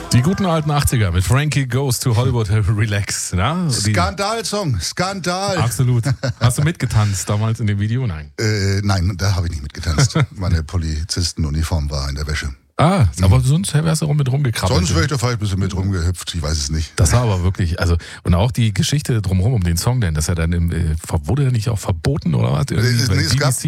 Die guten alten 80er mit Frankie Goes to Hollywood Relax. Ja? Skandalsong, Skandal. Absolut. Hast du mitgetanzt damals in dem Video? Nein. Nein, da habe ich nicht mitgetanzt. Meine Polizistenuniform war in der Wäsche. Aber sonst wärst du auch mit rumgekrabbelt. Sonst wäre ich da vielleicht ein bisschen mit rumgehüpft, ich weiß es nicht. Das war aber wirklich, und auch die Geschichte drumherum um den Song, denn das ja dann wurde der nicht auch verboten oder was? Es gab